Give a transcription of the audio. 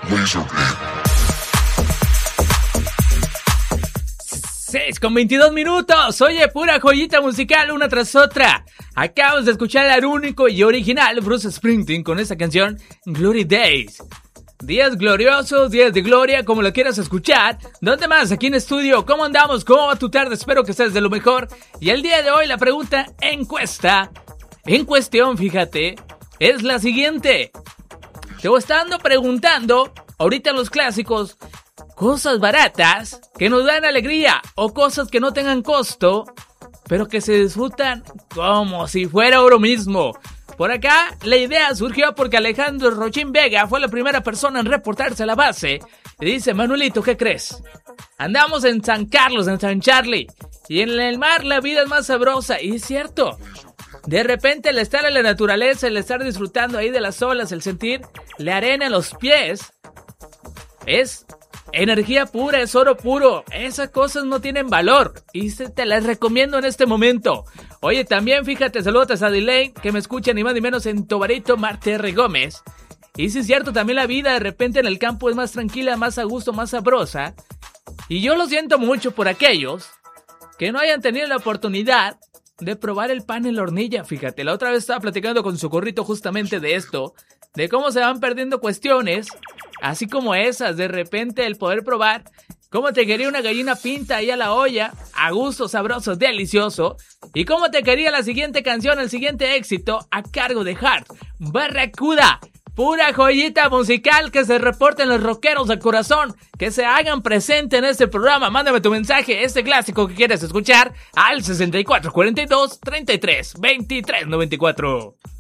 6:22. Oye, pura joyita musical una tras otra. Acabamos de escuchar al único y original Bruce Springsteen con esta canción Glory Days. Días gloriosos, días de gloria, como lo quieras escuchar. ¿Dónde más? Aquí en estudio. ¿Cómo andamos? ¿Cómo va tu tarde? Espero que estés de lo mejor. Y el día de hoy la pregunta en cuestión, fíjate, es la siguiente. Te voy estando preguntando, ahorita en los clásicos, cosas baratas que nos dan alegría o cosas que no tengan costo, pero que se disfrutan como si fuera oro mismo. Por acá, la idea surgió porque Alejandro Rochín Vega fue la primera persona en reportarse a la base. Y dice, Manuelito, ¿qué crees? Andamos en San Carlos, en San Charlie, y en el mar la vida es más sabrosa. Y es cierto, de repente el estar en la naturaleza, el estar disfrutando ahí de las olas, el sentir la arena en los pies, es energía pura, es oro puro. Esas cosas no tienen valor y te las recomiendo en este momento. Oye, también fíjate, saludos a Delane, que me escucha ni más ni menos en Tobarito, Marte R. Gómez. Y sí es cierto, también la vida de repente en el campo es más tranquila, más a gusto, más sabrosa. Y yo lo siento mucho por aquellos que no hayan tenido la oportunidad de probar el pan en la hornilla. Fíjate, la otra vez estaba platicando con Socorrito justamente de esto, de cómo se van perdiendo cuestiones, así como esas, de repente el poder probar cómo te quería una gallina pinta ahí a la olla, a gusto, sabroso, delicioso, y cómo te quería la siguiente canción, el siguiente éxito, a cargo de Heart Barracuda. Pura joyita musical que se reporten los rockeros del corazón, que se hagan presente en este programa. Mándame tu mensaje, este clásico que quieres escuchar, al 6442-33-2394.